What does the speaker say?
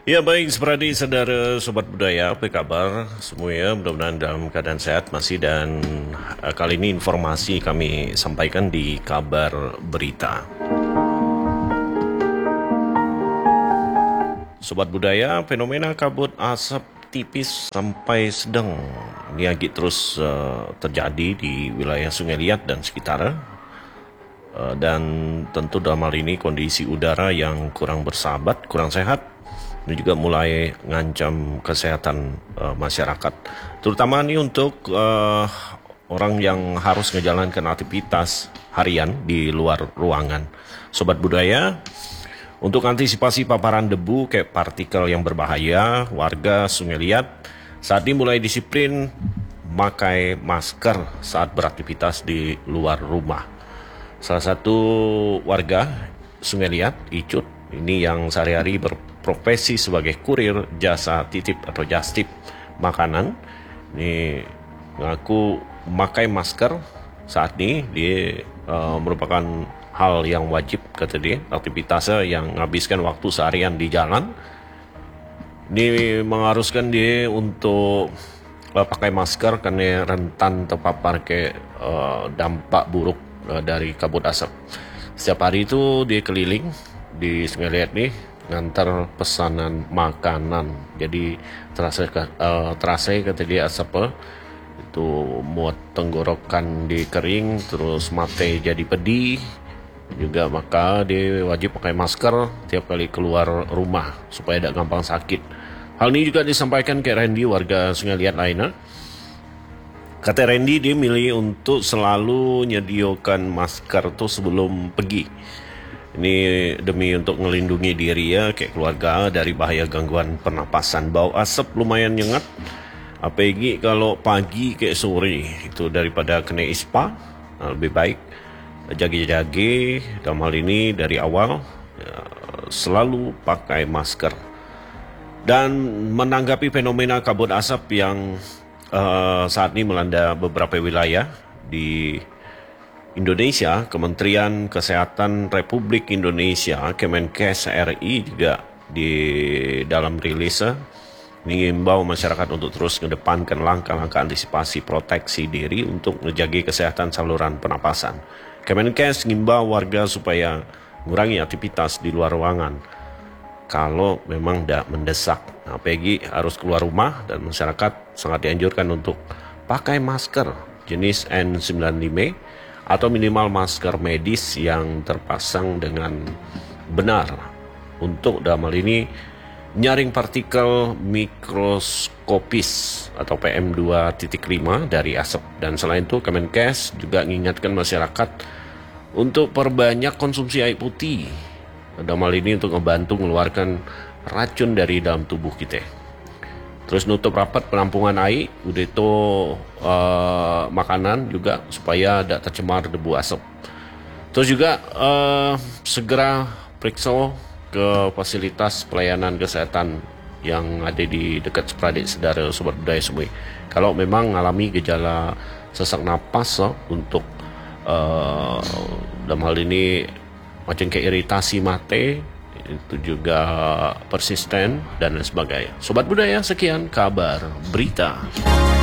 Ya baik, seperti saudara Sobat Budaya, apa kabar semuanya? Mudah-mudahan dalam keadaan sehat masih dan kali ini informasi kami sampaikan di kabar berita. Sobat Budaya, fenomena kabut asap tipis sampai sedang ini lagi terus terjadi di wilayah Sungai Liat dan sekitar. Dan tentu dalam hal ini kondisi udara yang kurang bersahabat, kurang sehat, ini juga mulai ngancam kesehatan masyarakat, terutama ini untuk orang yang harus menjalankan aktivitas harian di luar ruangan. Sobat Budaya, untuk antisipasi paparan debu kayak partikel yang berbahaya, warga Sungai Liat saat ini mulai disiplin memakai masker saat beraktivitas di luar rumah. Salah satu warga Sungai Liat, Icut, ini yang sehari-hari berprofesi sebagai kurir jasa titip atau jastip makanan, ini mengaku memakai masker saat ini dia merupakan hal yang wajib, kata dia. Aktivitasnya yang menghabiskan waktu seharian di jalan ini mengharuskan dia untuk pakai masker karena rentan terpapar ke dampak buruk dari kabut asap. Setiap hari itu dia keliling di Sungai Liat nih ngantar pesanan makanan. Jadi terasa kata dia asap itu muat tenggorokan di kering, terus mate jadi pedih juga, maka dia wajib pakai masker tiap kali keluar rumah supaya tidak gampang sakit. Hal ini juga disampaikan ke Randy, warga Sungai Liat lainnya. Kata Randy, dia milih untuk selalu nyediakan masker tuh sebelum pergi. Ini demi untuk melindungi diri ya, kayak keluarga, dari bahaya gangguan pernapasan. Bau asap lumayan nyengat, apalagi kalau pagi kayak sore, itu daripada kena ispa. Lebih baik jaga-jaga dalam hal ini dari awal selalu pakai masker. Dan menanggapi fenomena kabut asap yang saat ini melanda beberapa wilayah di Indonesia, Kementerian Kesehatan Republik Indonesia, Kemenkes RI juga di dalam rilisnya mengimbau masyarakat untuk terus mengedepankan langkah-langkah antisipasi proteksi diri untuk menjaga kesehatan saluran pernapasan. Kemenkes mengimbau warga supaya mengurangi aktivitas di luar ruangan kalau memang tidak mendesak. Apalagi harus keluar rumah, dan masyarakat sangat dianjurkan untuk pakai masker jenis N95 atau minimal masker medis yang terpasang dengan benar untuk dalam hal ini nyaring partikel mikroskopis atau PM2.5 dari asap. Dan selain itu Kemenkes juga mengingatkan masyarakat untuk perbanyak konsumsi air putih dalam hal ini untuk membantu mengeluarkan racun dari dalam tubuh kita. Terus nutup rapat penampungan air, udah itu makanan juga supaya tidak tercemar debu asap. Terus juga segera periksa ke fasilitas pelayanan kesehatan yang ada di dekat Sepradik saudara Sobat Budaya semua. Kalau memang mengalami gejala sesak napas untuk dalam hal ini macam kayak iritasi mate, itu juga persisten dan lain sebagainya. Sobat Budaya, sekian kabar berita.